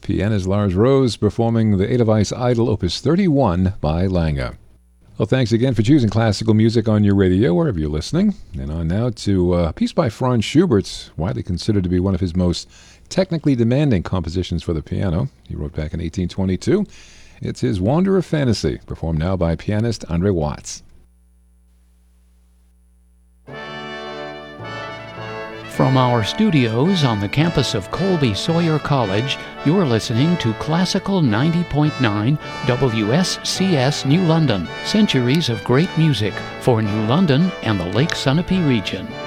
Pianist Lars Rose performing the Edelweiss Idol Opus 31 by Lange. Well, thanks again for choosing classical music on your radio, wherever you're listening. And on now to a piece by Franz Schubert, widely considered to be one of his most technically demanding compositions for the piano. He wrote back in 1822. It's his Wanderer Fantasy, performed now by pianist Andre Watts. From our studios on the campus of Colby Sawyer College, you're listening to Classical 90.9 WSCS New London, centuries of great music for New London and the Lake Sunapee region.